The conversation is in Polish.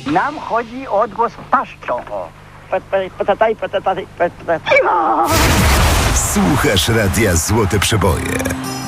Nam chodzi o odgłos paszczą. O. Słuchasz radia Złote Przeboje.